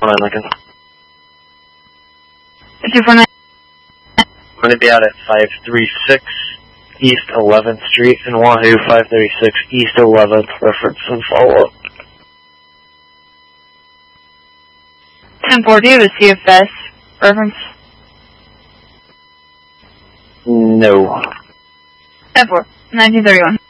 Lincoln. 249. I'm going to be out at 536 East 11th Street in Wahoo, 536 East 11th, reference and follow-up. 10-4, do you have a CFS reference? No. 10-4, 1931.